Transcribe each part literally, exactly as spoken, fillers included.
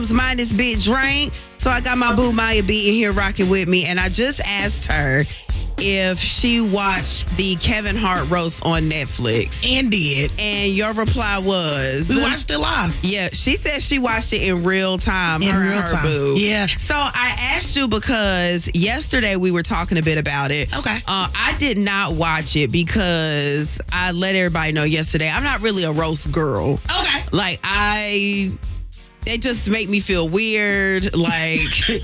minus Big Drink. So I got my boo Maya B in here rocking with me, and I just asked her if she watched the Kevin Hart roast on Netflix. And did. And your reply was? We watched it live. Yeah, she said she watched it in real time. In her real and her time. boo. Yeah. So I asked you because yesterday we were talking a bit about it. Okay. Uh, I did not watch it because I let everybody know yesterday I'm not really a roast girl. Okay. Like, I... They just make me feel weird. Like,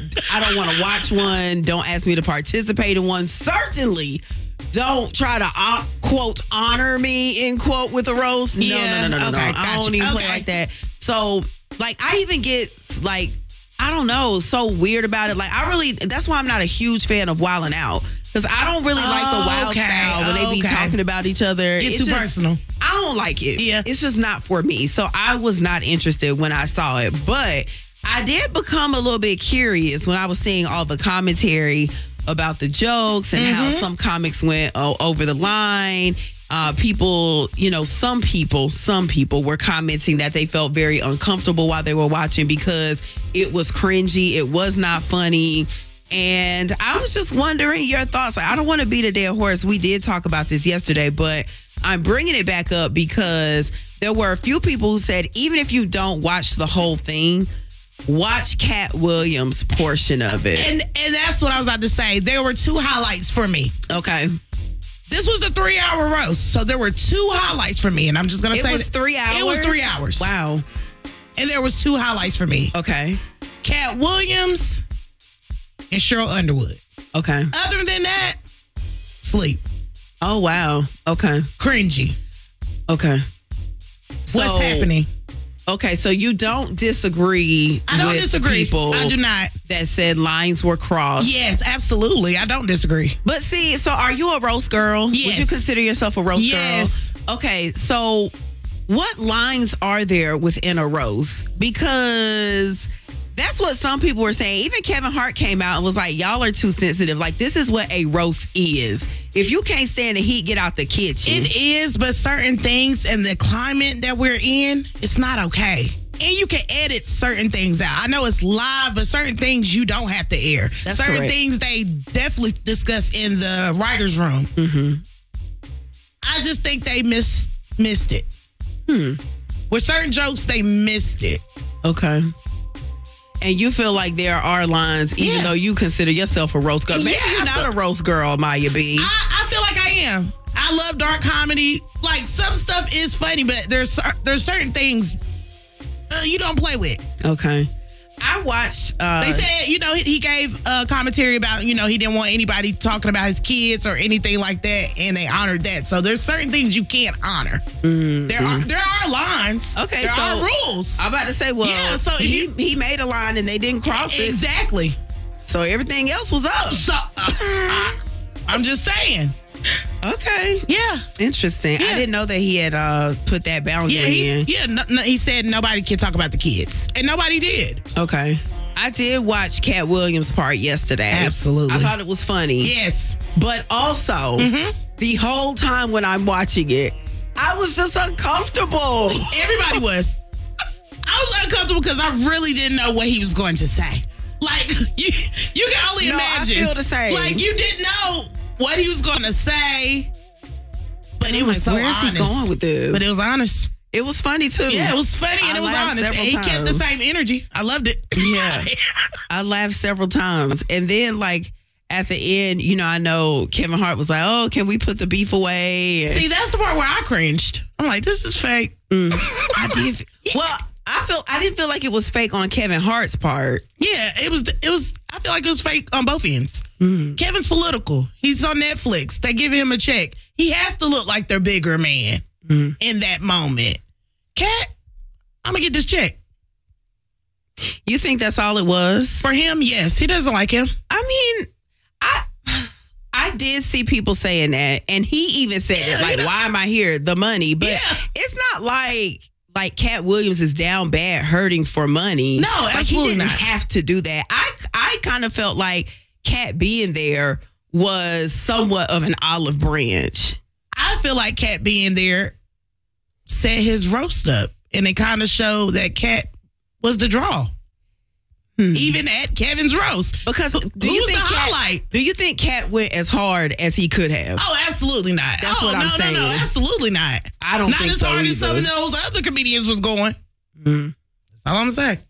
I don't want to watch one. Don't ask me to participate in one. Certainly don't try to, uh, quote, honor me, end quote, with a roast. No, Yeah, no, no, no, no. okay, no. I gotcha. don't even play Okay. like that. So, like, I even get, like, I don't know, so weird about it. Like, I really, that's why I'm not a huge fan of Wildin' Out. Because I don't really like the wild Okay, style when they be okay. talking about each other. Get It too just- personal. I don't like it. Yeah. It's just not for me. So I was not interested when I saw it. But I did become a little bit curious when I was seeing all the commentary about the jokes and how some comics went oh, over the line. Uh, people, you know, some people, some people were commenting that they felt very uncomfortable while they were watching because it was cringy. It was not funny. And I was just wondering your thoughts. Like, I don't want to beat a dead horse. We did talk about this yesterday, but I'm bringing it back up because there were a few people who said, even if you don't watch the whole thing, watch Cat Williams' portion of it. And and that's what I was about to say. There were two highlights for me. Okay. This was a three-hour roast, so there were two highlights for me, and I'm just gonna It say was that- three hours? It was three hours. Wow. And there was two highlights for me: Okay. Cat Williams and Cheryl Underwood. Okay. Other than that, sleep, Oh, wow. Okay. cringy. Okay. What's So- happening? Okay, so you don't disagree I don't with disagree. people I do not. that said lines were crossed. Yes, absolutely. I don't disagree. But see, so are you a roast girl? Would Yes. you consider yourself a roast Yes. girl? Okay, so what lines are there within a roast? Because that's what some people were saying. Even Kevin Hart came out and was like, y'all are too sensitive. Like, this is what a roast is. If you can't stand the heat, get out the kitchen. It is, but certain things and the climate that we're in, it's not okay. And you can edit certain things out. I know it's live, but certain things you don't have to air. That's certain correct. things they definitely discuss in the writer's room. Mm-hmm. I just think they miss, missed it. Hmm. With certain jokes, they missed it. Okay. And you feel like there are lines, even Yeah. though you consider yourself a roast girl. Maybe Yeah, you're not a absolutely. roast girl, Maya B. I, I feel like I am. I love dark comedy. Like, some stuff is funny, but there's cer- there's certain things uh, you don't play with. Okay. I watched. Uh, They said, you know, he, he gave a commentary about, you know, he didn't want anybody talking about his kids or anything like that, and they honored that. So there's certain things you can't honor. mm, There are there are lines. Okay, there so- are rules. I'm about to say, well, Yeah, so if he, you- he made a line and they didn't cross it. Exactly. So everything else was up. So uh, I, I'm just saying. Okay. Yeah. Interesting. Yeah. I didn't know that he had uh, put that boundary Yeah. He, in. yeah. No, no, he said nobody can talk about the kids, and nobody did. Okay. I did watch Cat Williams' part yesterday. Absolutely. I thought it was funny. Yes. But also, the whole time when I'm watching it, I was just uncomfortable. Everybody was. I was uncomfortable because I really didn't know what he was going to say. Like, you, you can only No, I imagine. feel the same. Like, you didn't know what he was going to say, but it I'm was like, so where is he honest. going with this? But it was honest. It was funny too. Yeah, it was funny and I it was laughed honest. And several he kept the times. same energy. I loved it. Yeah. I laughed several times. And then, like, at the end, you know, I know Kevin Hart was like, oh, can we put the beef away? And See, that's the part where I cringed. I'm like, this is fake. I did. Well, I felt I didn't feel like it was fake on Kevin Hart's part. Yeah, it was. It was. I feel like it was fake on both ends. Kevin's political. He's on Netflix. They give him a check. He has to look like their bigger man in that moment. Cat, I'm gonna get this check. You think that's all it was? For him, yes. He doesn't like him. I mean, I I did see people saying that, and he even said Yeah, it. Like, you know- why am I here? The money, but Yeah. it's not like. Like Cat Williams is down bad, hurting for money. No, like absolutely he didn't not. have to do that. I I kind of felt like Cat being there was somewhat of an olive branch. I feel like Cat being there set his roast up, and it kind of showed that Cat was the draw. Hmm. Even at Kevin's roast. Because do Who's you think the Cat, highlight? Do you think Cat went as hard as he could have? Oh, absolutely not. That's oh, what I'm no, saying. No, no, absolutely not. I don't not think as so hard either. as some of those other comedians was going. Mm. That's all I'm gonna say.